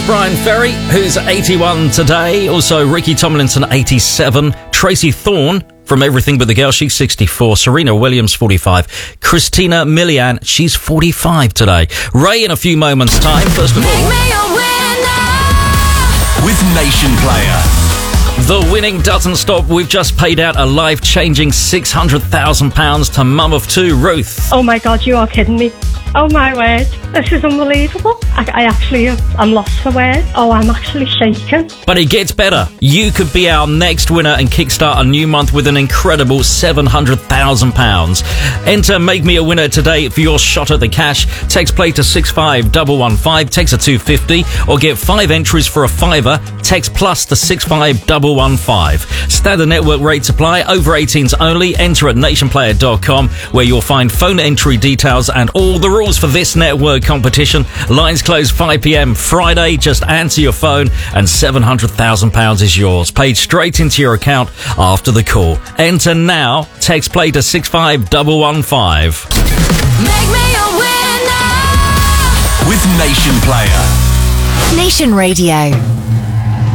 Brian Ferry, who's 81 today. Also, Ricky Tomlinson, 87. Tracy Thorne from Everything But the Girl, she's 64. Serena Williams, 45. Christina Milian, she's 45 today. Ray in a few moments' time. First of all, with Nation Player. The winning doesn't stop. We've just paid out a life-changing £600,000 to mum of two, Ruth. Oh my God, you are kidding me. Oh my word, this is unbelievable. I'm lost for words. Oh, I'm actually shaking. But it gets better. You could be our next winner and kickstart a new month with an incredible £700,000. Enter Make Me a Winner today for your shot at the cash. Text play to 65115, text a 250, or get 5 entries for a £5. Text plus to 65115. Standard network rates apply. Over 18s only. Enter at nationplayer.com, where you'll find phone entry details and all the rules for this network competition. Lines close 5 p.m. Friday. Just answer your phone and £700,000 is yours. Paid straight into your account after the call. Enter now. Text play to 65115. Make me a winner with Nation Player. Nation Radio.